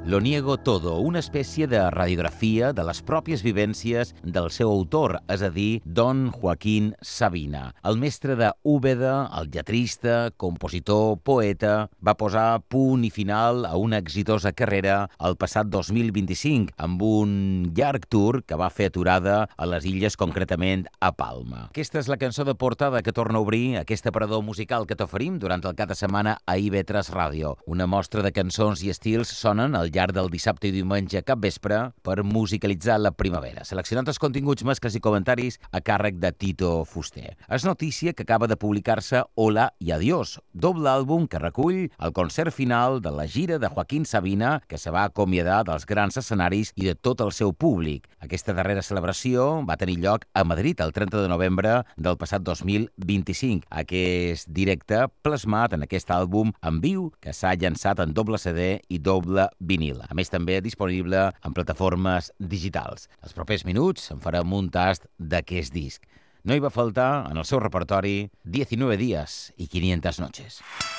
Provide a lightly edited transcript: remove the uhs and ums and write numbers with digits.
Lo niego todo, una espècie de radiografia de les pròpies vivències del seu autor, és a dir, Don Joaquín Sabina. El mestre de Úbeda, el lletrista, compositor, poeta, va posar punt i final a una exitosa carrera el passat 2025 amb un llarg tour que va fer aturada a les illes, concretament a Palma. Aquesta és la cançó de portada que torna a obrir aquest aparador musical que t'oferim durant el cap de setmana a IB3 Ràdio. Una mostra de cançons i estils sonen al llarg del dissabte i diumenge cap vespre per musicalitzar la primavera. Seleccionant els continguts, mescles i comentaris a càrrec de Tito Fuster. És notícia que acaba de publicar-se Hola i Adiós, doble àlbum que recull el concert final de la gira de Joaquín Sabina, que se va acomiadar dels grans escenaris i de tot el seu públic. Aquesta darrera celebració va tenir lloc a Madrid el 30 de novembre del passat 2025. Aquest directe plasmat en aquest àlbum en viu que s'ha llançat en doble CD i doble vinil. A més, també disponible en plataformes digitals. Els propers minuts en farem un tast d'aquest disc. No hi va faltar, en el seu repertori, 19 días y 500 noches.